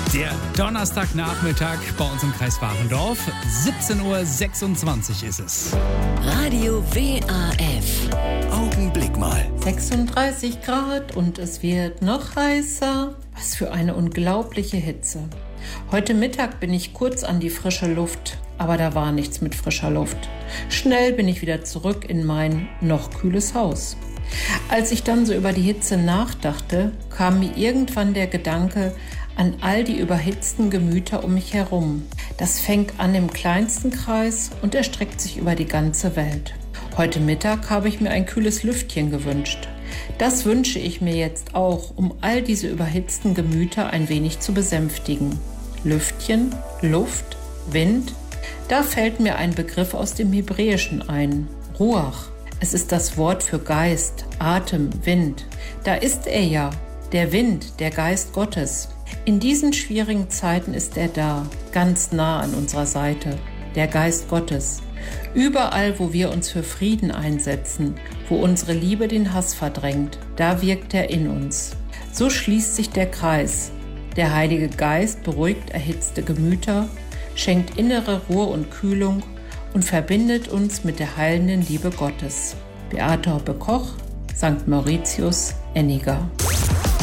Der Donnerstagnachmittag bei uns im Kreis Warendorf. 17:26 Uhr ist es. Radio WAF. Augenblick mal. 36 Grad und es wird noch heißer. Was für eine unglaubliche Hitze. Heute Mittag bin ich kurz an die frische Luft, aber da war nichts mit frischer Luft. Schnell bin ich wieder zurück in mein noch kühles Haus. Als ich dann so über die Hitze nachdachte, kam mir irgendwann der Gedanke an all die überhitzten Gemüter um mich herum. Das fängt an im kleinsten Kreis und erstreckt sich über die ganze Welt. Heute Mittag habe ich mir ein kühles Lüftchen gewünscht. Das wünsche ich mir jetzt auch, um all diese überhitzten Gemüter ein wenig zu besänftigen. Lüftchen, Luft, Wind. Da fällt mir ein Begriff aus dem Hebräischen ein. Ruach. Es ist das Wort für Geist, Atem, Wind. Da ist er ja, der Wind, der Geist Gottes. In diesen schwierigen Zeiten ist er da, ganz nah an unserer Seite, der Geist Gottes. Überall, wo wir uns für Frieden einsetzen, wo unsere Liebe den Hass verdrängt, da wirkt er in uns. So schließt sich der Kreis. Der Heilige Geist beruhigt erhitzte Gemüter, schenkt innere Ruhe und Kühlung und verbindet uns mit der heilenden Liebe Gottes. Beate Hoppe-Koch, St. Mauritius, Enniger.